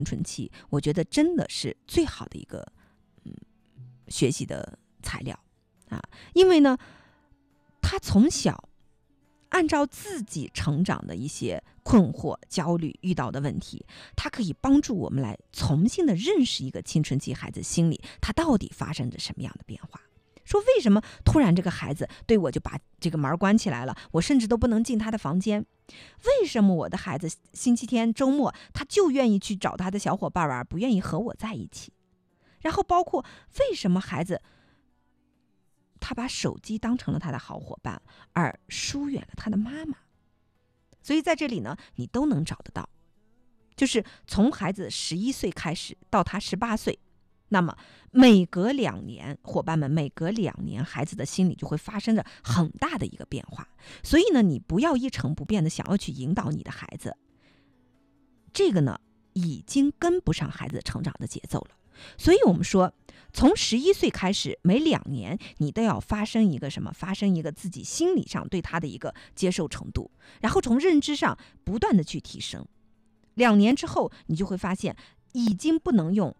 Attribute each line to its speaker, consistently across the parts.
Speaker 1: 春期，我觉得真的是最好的一个学习的材料啊，因为呢，他从小按照自己成长的一些困惑、焦虑遇到的问题，他可以帮助我们来重新的认识一个青春期孩子心里他到底发生着什么样的变化。说为什么突然这个孩子对我就把这个门关起来了，我甚至都不能进他的房间？为什么我的孩子星期天周末他就愿意去找他的小伙伴玩，不愿意和我在一起？然后包括为什么孩子他把手机当成了他的好伙伴，而疏远了他的妈妈？所以在这里呢，你都能找得到，就是从孩子11岁开始到他18岁，那么每隔2年，伙伴们，每隔2年，孩子的心理就会发生着很大的一个变化。所以呢，你不要一成不变的想要去引导你的孩子，这个呢已经跟不上孩子成长的节奏了。所以我们说，从11岁开始，每2年你都要发生一个什么？发生一个自己心理上对他的一个接受程度，然后从认知上不断的去提升。2年之后，你就会发现，已经不能用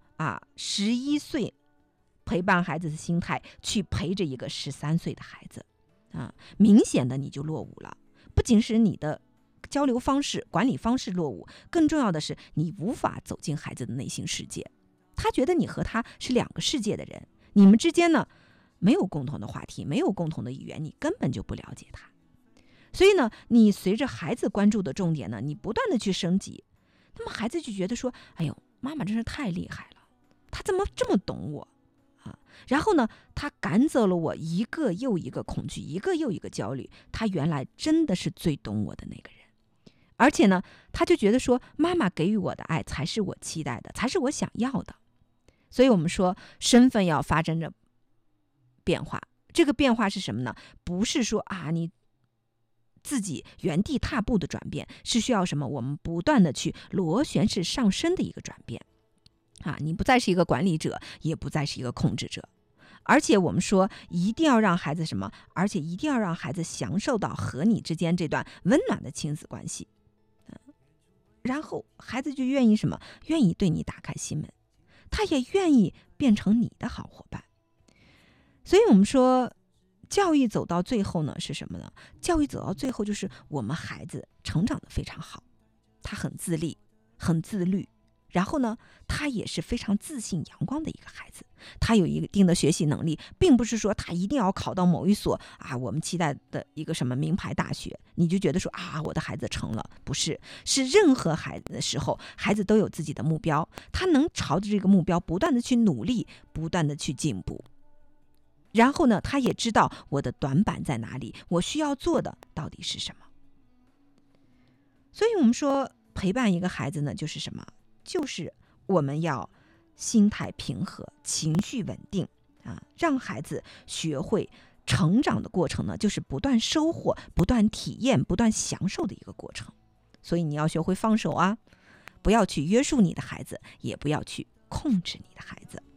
Speaker 1: 11岁陪伴孩子的心态去陪着一个13岁的孩子明显的你就落伍了。不仅是你的交流方式、管理方式落伍，更重要的是你无法走进孩子的内心世界。他觉得你和他是2个世界的人，你们之间呢没有共同的话题，没有共同的语言，你根本就不了解他。所以呢，你随着孩子关注的重点呢，你不断的去升级，那么孩子就觉得说，哎呦，妈妈真是太厉害了，他怎么这么懂我然后呢，他赶走了我一个又一个恐惧，一个又一个焦虑，他原来真的是最懂我的那个人。而且呢，他就觉得说，妈妈给予我的爱才是我期待的，才是我想要的。所以我们说，身份要发生着变化。这个变化是什么呢？不是说你自己原地踏步的转变，是需要什么？我们不断的去螺旋式上升的一个转变你不再是一个管理者，也不再是一个控制者。而且我们说，一定要让孩子什么？而且一定要让孩子享受到和你之间这段温暖的亲子关系然后孩子就愿意什么？愿意对你打开心门，他也愿意变成你的好伙伴。所以我们说，教育走到最后呢是什么呢？教育走到最后就是我们孩子成长得非常好，他很自立，很自律，然后呢，他也是非常自信阳光的一个孩子。他有一定的学习能力，并不是说他一定要考到某一所我们期待的一个什么名牌大学，你就觉得说我的孩子成了。不是，是任何孩子的时候，孩子都有自己的目标，他能朝着这个目标不断的去努力，不断的去进步。然后呢，他也知道我的短板在哪里，我需要做的到底是什么。所以我们说，陪伴一个孩子呢，就是什么？就是我们要心态平和，情绪稳定让孩子学会成长的过程呢，就是不断收获、不断体验、不断享受的一个过程。所以你要学会放手不要去约束你的孩子，也不要去控制你的孩子。